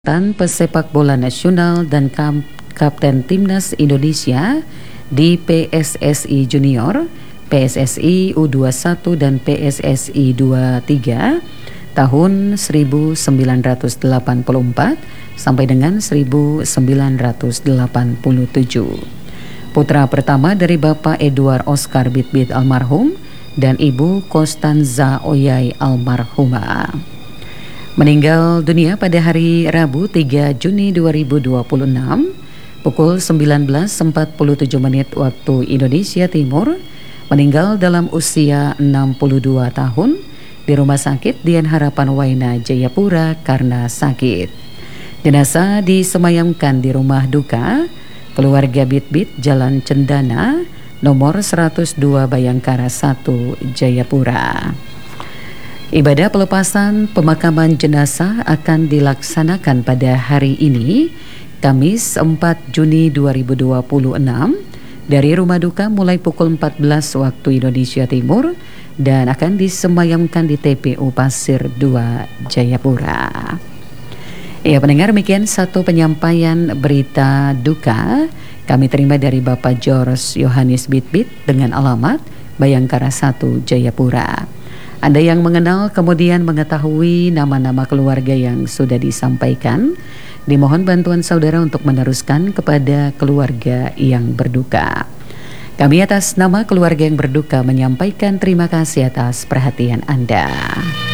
Pesepak bola nasional dan Kapten Timnas Indonesia di PSSI Junior, PSSI U21 dan PSSI 23 tahun 1984 sampai dengan 1987. Putra pertama dari Bapak Edward Oscar Bit-Bit almarhum dan Ibu Kostanza Oyai almarhumah. Meninggal dunia pada hari Rabu 3 Juni 2026 pukul 19.47 waktu Indonesia Timur, meninggal dalam usia 62 tahun di Rumah Sakit Dian Harapan Waina Jayapura karena sakit. Jenazah disemayamkan di rumah duka keluarga Bit-Bit Jalan Cendana nomor 102 Bayangkara 1 Jayapura. Ibadah pelepasan pemakaman jenazah akan dilaksanakan pada hari ini, Kamis 4 Juni 2026, dari rumah duka mulai pukul 14 waktu Indonesia Timur dan akan disemayamkan di TPU Pasir 2 Jayapura. Ya, pendengar, demikian satu penyampaian berita duka kami terima dari Bapak George Yohanes Bit-Bit dengan alamat Bayangkara 1 Jayapura. Anda yang mengenal kemudian mengetahui nama-nama keluarga yang sudah disampaikan, dimohon bantuan saudara untuk meneruskan kepada keluarga yang berduka. Kami atas nama keluarga yang berduka menyampaikan terima kasih atas perhatian Anda.